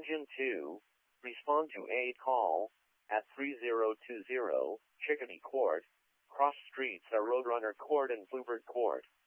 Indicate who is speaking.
Speaker 1: Engine 2, respond to a call at 3020 Chickadee Court. Cross streets are Roadrunner Court and Bluebird Court.